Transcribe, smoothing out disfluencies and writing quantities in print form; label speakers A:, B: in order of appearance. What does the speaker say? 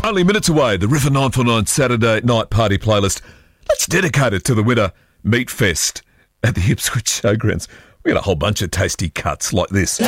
A: Only minutes away, the River 949 Saturday night party playlist. Let's dedicate it to the winter Meat Fest at the Ipswich Showgrounds. We got a whole bunch of tasty cuts like this.